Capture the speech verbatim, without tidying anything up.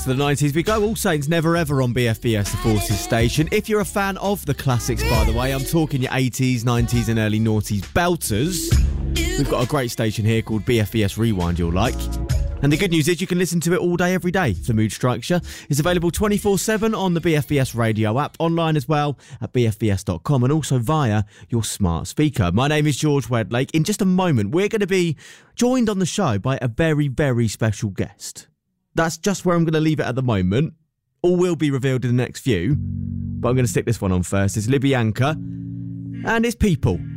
to the nineties. We go All Saints Never Ever on B F B S, the Forces station. If you're a fan of the classics, by the way, I'm talking your eighties, nineties and early noughties belters. We've got a great station here called B F B S Rewind you'll like. And the good news is you can listen to it all day, every day. The Mood Structure is available twenty-four seven on the B F B S radio app, online as well at b f b s dot com and also via your smart speaker. My name is George Wedlake. In just a moment, we're going to be joined on the show by a very, very special guest. That's just where I'm going to leave it at the moment. All will be revealed in the next few, but I'm going to stick this one on first. It's Libby Anchor, and it's People